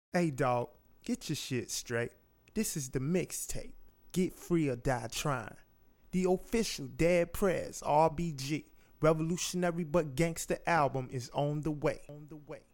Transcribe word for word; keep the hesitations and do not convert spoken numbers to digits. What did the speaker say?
Hey dog, get your shit straight. This is the mixtape. Get free or die trying. The official Dead Prez R B G Revolutionary but Gangster album is on the way. On the way.